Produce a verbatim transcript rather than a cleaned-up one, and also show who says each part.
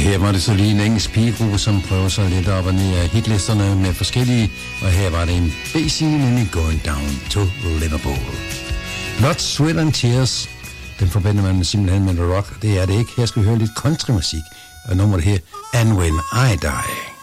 Speaker 1: her var det så lige en engelsk pigegruppe, som prøver sig lidt op og ned af hitlisterne med forskellige, og her var det en B-single, nemlig Going Down to Liverpool. Blood, Sweat and Tears, den forbinder man simpelthen med rock, det er det ikke. Her skal vi høre lidt countrymusik, og nummeret her, And When I Die.